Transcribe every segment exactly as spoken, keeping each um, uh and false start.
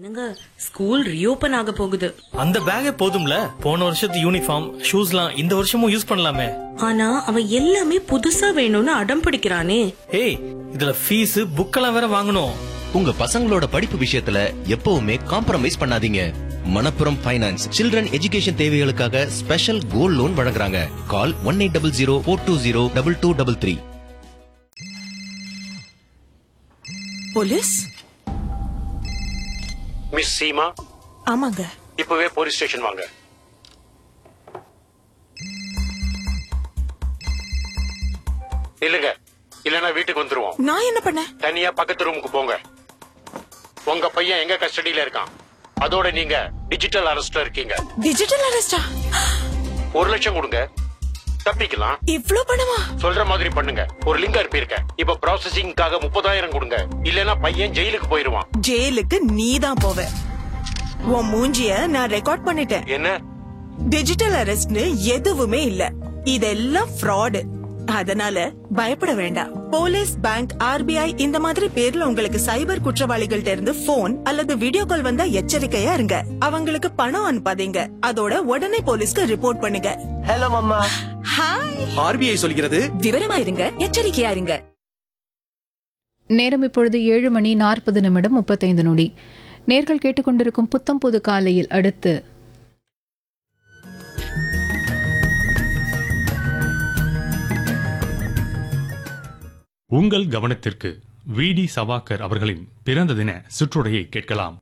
என்னங்க school reopen ஆக போகுது. அந்த பேக்கே போதும்ல, போன வருஷத்து யூனிஃபார்ம் ஷூஸ்லாம் இந்த வருஷமும் யூஸ் பண்ணலாமே. ஆனா அவன் எல்லாமே புதுசா வேணும்னு அடம் பிடிக்கிறானே. ஏய், இதுல ஃபீஸ் புக்கெல்லாம் வேற வாங்கணும். உங்க பசங்களோட படிப்பு விஷயத்துல எப்பவுமே காம்ப்ரமைஸ் பண்ணாதீங்க. மணப்புரம் ஃபைனான்ஸ் சில்ட்ரன் எஜுகேஷன் தேவைகளுக்காக ஸ்பெஷல் கோல்ட் லோன் வழங்குறாங்க. கால் one eight double zero four two zero double two double three. Police? Miss Seema? ஆமாங்க. இப்பவே போலீஸ் ஸ்டேஷன் வாங்க. இல்லங்க, இல்லனா வீட்டுக்கு வந்துருவோம். நான் என்ன பண்ண? தனியா பக்கத்து ரூமுக்கு போங்க. உங்க பையன் எங்க கஸ்டடியில இருக்கான், அதோட நீங்க டிஜிட்டல் அரெஸ்ட்ல இருக்கீங்க. டிஜிட்டல் அரெஸ்டா? ஒரு லட்சம் கொடுங்க, தப்பிக்கலாம். இவ்ளோ பணமா? சொல்ற மாதிரி பண்ணுங்க. ஒரு லிங்க் அனுப்பியிருக்க, இப்ப ப்ராசஸிங்காக முப்பதாயிரம் கொடுங்க, இல்லனா பையன் ஜெயிலுக்கு போயிருவான். ஜெயிலுக்கு நீ தான் போவ. உன் மூஞ்சிய நான் ரெக்கார்ட் பண்ணிட்டேன். என்ன? டிஜிட்டல் அரெஸ்ட்னு எதுவுமே இல்ல, இதெல்லாம் ஃப்ராடு. அதனால பயப்பட வேண்டாம். போலீஸ், பேங்க், ஆர்பிஐ இந்த மாதிரி பேர்ல உங்களுக்கு சைபர் குற்றவாளிகள்ட்ட இருந்து போன் அல்லது வீடியோ கால் வந்தா எச்சரிக்கையா இருங்க. அவங்களுக்கு பணம் அனுப்பாதீங்க. அதோட உடனே போலீஸ்க்கு ரிப்போர்ட் பண்ணுங்க. Hello mamma. ஹாய். ஆர்பிஐ சொல்கிறது விவரமா இருங்க, எச்சரிக்கையா இருங்க. நேரம் இப்பொழுது ஏழு மணி நாற்பது நிமிடம் முப்பத்தைந்து நொடி. நேர்கள் கேட்டுக்கொண்டிருக்கும் புத்தம் புது காலையில் அடுத்து உங்கள் கவனத்திற்கு வி டி சவாக்கர் அவர்களின் பிறந்த தின சுற்றுரையை கேட்கலாம்.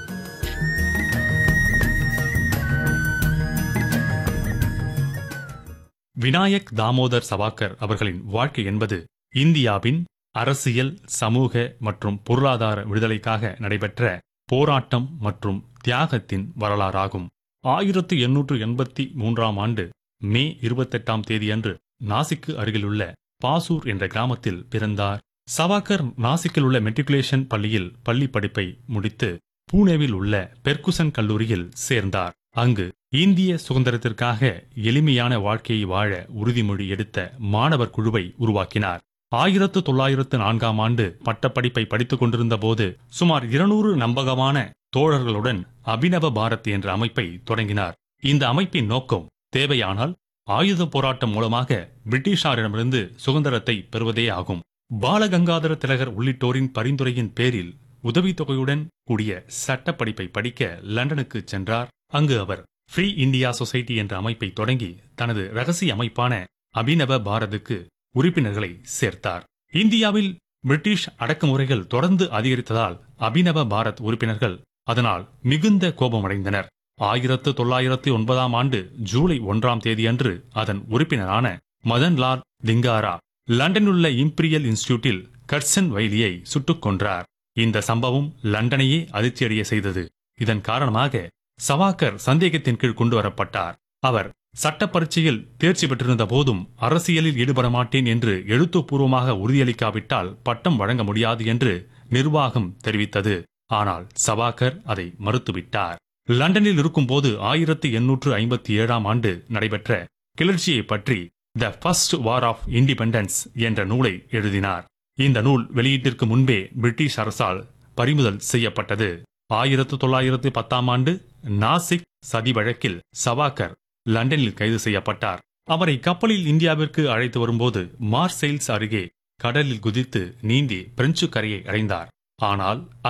விநாயக் தாமோதர் சவாக்கர் அவர்களின் வாழ்க்கை என்பது இந்தியாவின் அரசியல், சமூக மற்றும் பொருளாதார விடுதலைக்காக நடைபெற்ற போராட்டம் மற்றும் தியாகத்தின் வரலாறாகும். ஆயிரத்து எண்ணூற்று எண்பத்தி மூன்றாம் ஆண்டு மே இருபத்தெட்டாம் தேதியன்று நாசிக்கு அருகிலுள்ள பாசூர் என்ற கிராமத்தில் பிறந்தார். சவாக்கர் நாசிக்கில் உள்ள மெட்ரிகுலேஷன் பள்ளியில் பள்ளி படிப்பை முடித்து பூனேவில் உள்ள பெர்குசன் கல்லூரியில் சேர்ந்தார். அங்கு இந்திய சுதந்திரத்திற்காக எளிமையான வாழ்க்கையை வாழ உறுதிமொழி எடுத்த மாணவர் குழுவை உருவாக்கினார். ஆயிரத்து தொள்ளாயிரத்து நான்காம் ஆண்டு பட்டப்படிப்பை படித்துக் கொண்டிருந்த போது சுமார் இருநூறு நம்பகமான தோழர்களுடன் அபினவ பாரத் என்ற அமைப்பை தொடங்கினார். இந்த அமைப்பின் நோக்கம் தேவையானால் ஆயுத போராட்டம் மூலமாக பிரிட்டிஷாரிடமிருந்து சுதந்திரத்தை பெறுவதே ஆகும். பாலகங்காதர திலகர் உள்ளிட்டோரின் பரிந்துரையின் பேரில் உதவித்தொகையுடன் கூடிய சட்டப்படிப்பை படிக்க லண்டனுக்கு சென்றார். அங்கு அவர் ஃப்ரீ இந்தியா சொசைட்டி என்ற அமைப்பை தொடங்கி தனது ரகசிய அமைப்பான அபினவ பாரதுக்கு உறுப்பினர்களை சேர்த்தார். இந்தியாவில் பிரிட்டிஷ் அடக்குமுறைகள் தொடர்ந்து அதிகரித்ததால் அபினவ பாரத் உறுப்பினர்கள் அதனால் மிகுந்த கோபமடைந்தனர். ஆயிரத்து தொள்ளாயிரத்து ஒன்பதாம் ஆண்டு ஜூலை ஒன்றாம் தேதியன்று அதன் உறுப்பினரான மதன்லால் திங்காரா லண்டனிலுள்ள இம்பீரியல் இன்ஸ்டிடியூட்டில் கர்சன் வைலியை சுட்டுக் கொன்றார். இந்த சம்பவம் லண்டனையே அதிர்ச்சியடைய செய்தது. இதன் காரணமாக சவாக்கர் சந்தேகத்தின் கீழ் கொண்டு வரப்பட்டார். அவர் சட்ட பரீட்சையில் தேர்ச்சி பெற்றிருந்த போதும் அரசியலில் ஈடுபட மாட்டேன் என்று எழுத்துப்பூர்வமாக உறுதியளிக்காவிட்டால் பட்டம் வழங்க முடியாது என்று நிர்வாகம் தெரிவித்தது. ஆனால் சவாக்கர் அதை மறுத்துவிட்டார். லண்டனில் இருக்கும்போது ஆயிரத்து எண்ணூற்று ஐம்பத்தி ஏழாம் ஆண்டு நடைபெற்ற கிளர்ச்சியை பற்றி the first war of independence என்ற நூலை எழுதினார். இந்த நூல் வெளியீட்டிற்கு முன்பே பிரிட்டிஷ் அரசால் பறிமுதல் செய்யப்பட்டது. ஆயிரத்து தொள்ளாயிரத்து பத்தாம் ஆண்டு நாசிக் சதி வழக்கில் சவாக்கர் லண்டனில் கைது செய்யப்பட்டார். அவரை கப்பலில் இந்தியாவிற்கு அழைத்து வரும்போது மார்செயில்ஸ் அருகே கடலில் குதித்து நீந்தி பிரெஞ்சு கரையை அடைந்தார். ஆனால்